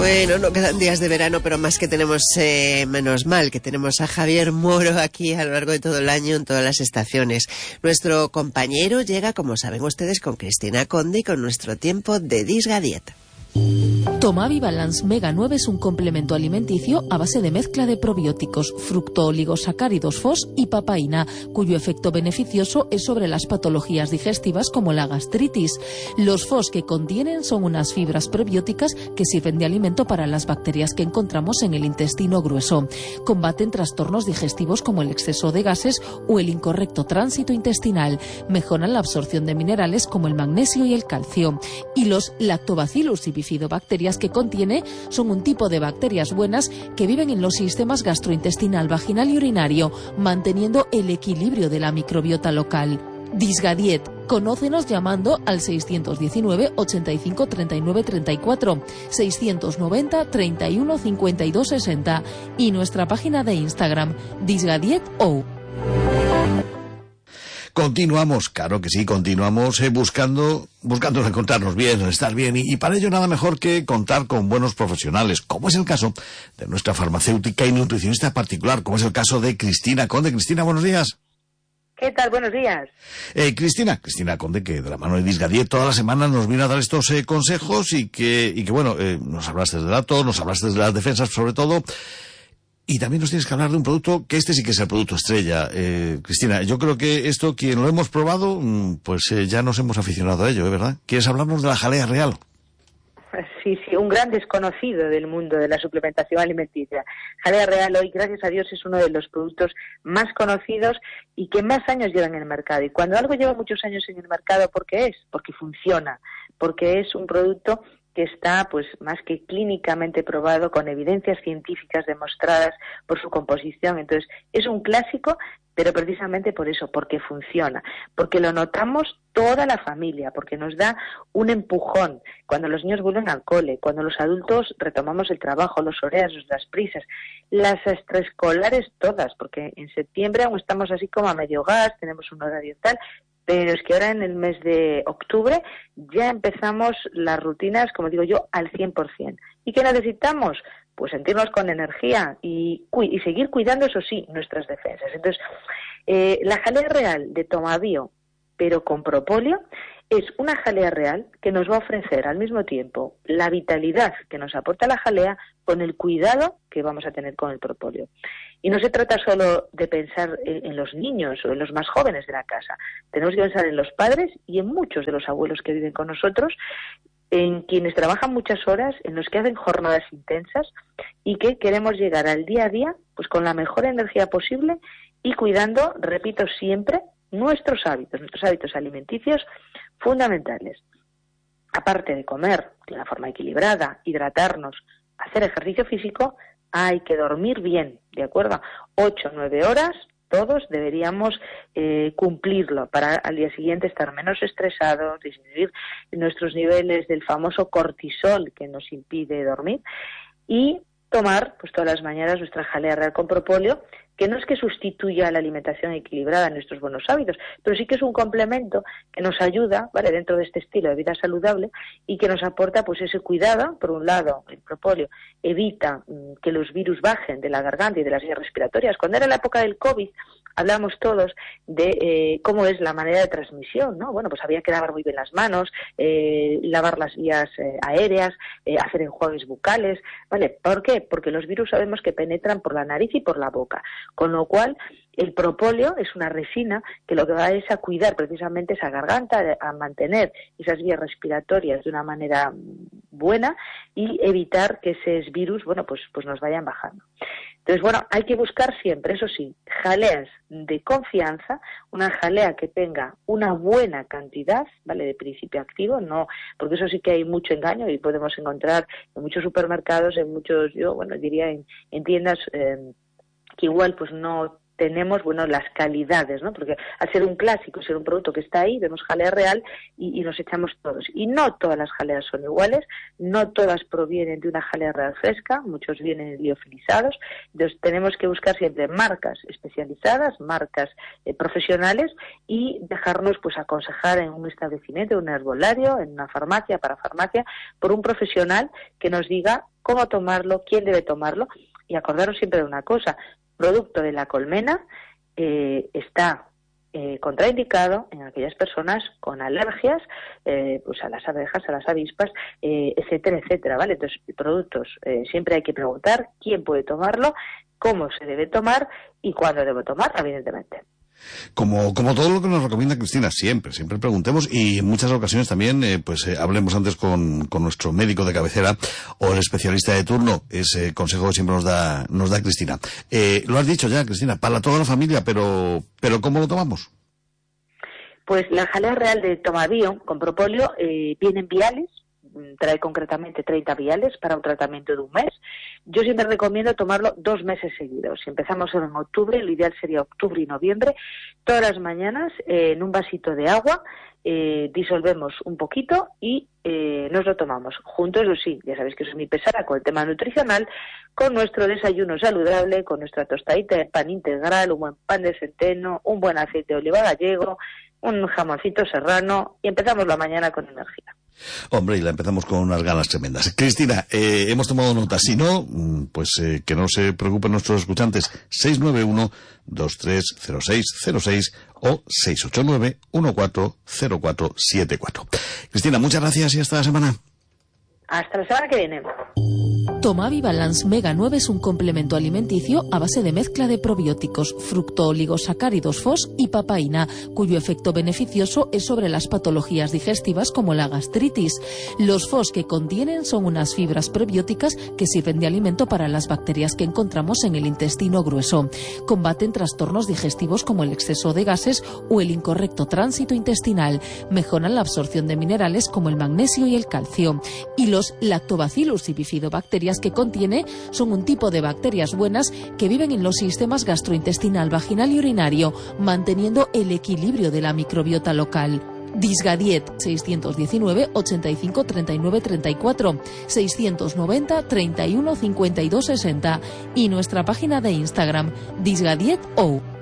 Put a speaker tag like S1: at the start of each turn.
S1: Bueno, no quedan días de verano, pero más que tenemos, menos mal, que tenemos a Javier Moro aquí a lo largo de todo el año en todas las estaciones. Nuestro compañero llega, como saben ustedes, con Cristina Conde y con nuestro tiempo de Disgadiet.
S2: Tomavi Balance Mega 9 es un complemento alimenticio a base de mezcla de probióticos, fructooligosacáridos FOS y papaína, cuyo efecto beneficioso es sobre las patologías digestivas como la gastritis. Los FOS que contienen son unas fibras prebióticas que sirven de alimento para las bacterias que encontramos en el intestino grueso. Combaten trastornos digestivos como el exceso de gases o el incorrecto tránsito intestinal. Mejoran la absorción de minerales como el magnesio y el calcio. Y los lactobacillus y bifidobacterias que contiene son un tipo de bacterias buenas que viven en los sistemas gastrointestinal, vaginal y urinario, manteniendo el equilibrio de la microbiota local. Disgadiet. Conócenos llamando al 619 85 39 34, 690 31 52 60 y nuestra página de Instagram, disgadietou.
S3: Continuamos, claro que sí, continuamos buscando encontrarnos bien, estar bien, y para ello nada mejor que contar con buenos profesionales, como es el caso de nuestra farmacéutica y nutricionista particular, como es el caso de Cristina Conde. Cristina, buenos días.
S4: ¿Qué tal? Buenos días.
S3: Cristina Conde, que de la mano de Disgadiet toda la semana nos viene a dar estos consejos y que bueno, nos hablaste de datos, nos hablaste de las defensas sobre todo. Y también nos tienes que hablar de un producto, que este sí que es el producto estrella. Cristina, yo creo que esto, quien lo hemos probado, pues ya nos hemos aficionado a ello, ¿verdad? ¿Quieres hablarnos de la jalea real?
S4: Sí, un gran desconocido del mundo de la suplementación alimenticia. Jalea real hoy, gracias a Dios, es uno de los productos más conocidos y que más años llevan en el mercado. Y cuando algo lleva muchos años en el mercado, ¿por qué es? Porque funciona, porque es un producto que está pues más que clínicamente probado, con evidencias científicas demostradas por su composición. Entonces, es un clásico, pero precisamente por eso, porque funciona, porque lo notamos toda la familia, porque nos da un empujón cuando los niños vuelven al cole, cuando los adultos retomamos el trabajo, los horarios, las prisas, las extraescolares todas, porque en septiembre aún estamos así como a medio gas, tenemos un horario tal, pero es que ahora en el mes de octubre ya empezamos las rutinas, como digo yo, al 100%. ¿Y qué necesitamos? Pues sentirnos con energía y seguir cuidando, eso sí, nuestras defensas. Entonces, la jalea real de Tomabio, pero con propóleo, es una jalea real que nos va a ofrecer al mismo tiempo la vitalidad que nos aporta la jalea con el cuidado que vamos a tener con el propóleo. Y no se trata solo de pensar en los niños o en los más jóvenes de la casa. Tenemos que pensar en los padres y en muchos de los abuelos que viven con nosotros, en quienes trabajan muchas horas, en los que hacen jornadas intensas y que queremos llegar al día a día pues con la mejor energía posible y cuidando, repito siempre, nuestros hábitos alimenticios fundamentales. Aparte de comer de una forma equilibrada, hidratarnos, hacer ejercicio físico, hay que dormir bien, ¿de acuerdo? 8 o 9 horas, todos deberíamos cumplirlo para al día siguiente estar menos estresados, disminuir nuestros niveles del famoso cortisol que nos impide dormir y tomar pues todas las mañanas nuestra jalea real con propóleo, que no es que sustituya la alimentación equilibrada en nuestros buenos hábitos, pero sí que es un complemento que nos ayuda, ¿vale?, dentro de este estilo de vida saludable y que nos aporta pues ese cuidado. Por un lado, el propóleo evita que los virus bajen de la garganta y de las vías respiratorias. Cuando era la época del COVID, hablamos todos de cómo es la manera de transmisión, ¿no? Bueno, pues había que lavar muy bien las manos, lavar las vías aéreas, hacer enjuagues bucales, ¿vale? ¿Por qué? Porque los virus sabemos que penetran por la nariz y por la boca, con lo cual el propóleo es una resina que lo que va es a cuidar precisamente esa garganta, a mantener esas vías respiratorias de una manera buena y evitar que esos virus, bueno, pues nos vayan bajando. Entonces, bueno, hay que buscar siempre, eso sí, jaleas de confianza, una jalea que tenga una buena cantidad, ¿vale?, de principio activo, no, porque eso sí que hay mucho engaño y podemos encontrar en muchos supermercados, en muchos, yo, bueno, diría en tiendas que igual pues no tenemos, bueno, las calidades, ¿no? Porque al ser un clásico, ser un producto que está ahí, vemos jalea real y nos echamos todos. Y no todas las jaleas son iguales, no todas provienen de una jalea real fresca, muchos vienen liofilizados. Entonces tenemos que buscar siempre marcas especializadas, marcas profesionales, y dejarnos pues aconsejar en un establecimiento, en un herbolario, en una farmacia, parafarmacia, por un profesional que nos diga cómo tomarlo, quién debe tomarlo. Y acordaros siempre de una cosa: producto de la colmena está contraindicado en aquellas personas con alergias, pues a las abejas, a las avispas, etcétera, etcétera, ¿vale? Entonces, productos, siempre hay que preguntar quién puede tomarlo, cómo se debe tomar y cuándo debo tomar, evidentemente.
S3: Como todo lo que nos recomienda Cristina, siempre preguntemos, y en muchas ocasiones también hablemos antes con nuestro médico de cabecera o el especialista de turno. Ese consejo siempre nos da Cristina. Lo has dicho ya, Cristina, para toda la familia, pero ¿cómo lo tomamos?
S4: Pues la jalea real de Tomabio con propóleo viene en viales, trae concretamente 30 viales para un tratamiento de un mes. Yo siempre recomiendo tomarlo 2 meses seguidos. Si empezamos en octubre, lo ideal sería octubre y noviembre, todas las mañanas en un vasito de agua, disolvemos un poquito y nos lo tomamos. Juntos, eso sí, ya sabéis que soy muy pesada con el tema nutricional, con nuestro desayuno saludable, con nuestra tostadita de pan integral, un buen pan de centeno, un buen aceite de oliva gallego, un jamoncito serrano, y empezamos la mañana con energía.
S3: Hombre, y la empezamos con unas ganas tremendas. Cristina, hemos tomado nota. Si no, pues que no se preocupen nuestros escuchantes. 691-230606 o 689-140474. Cristina, muchas gracias y hasta la semana.
S4: Hasta la semana que viene.
S2: Tomavi Balance Mega 9 es un complemento alimenticio a base de mezcla de probióticos, fructooligosacáridos FOS y papaína, cuyo efecto beneficioso es sobre las patologías digestivas como la gastritis. Los FOS que contienen son unas fibras prebióticas que sirven de alimento para las bacterias que encontramos en el intestino grueso. Combaten trastornos digestivos como el exceso de gases o el incorrecto tránsito intestinal. Mejoran la absorción de minerales como el magnesio y el calcio. Y los lactobacillus y bifidobacterias que contiene son un tipo de bacterias buenas que viven en los sistemas gastrointestinal, vaginal y urinario, manteniendo el equilibrio de la microbiota local. Disgadiet 619 85 39 34 690 31 52 60 y nuestra página de Instagram Disgadiet O.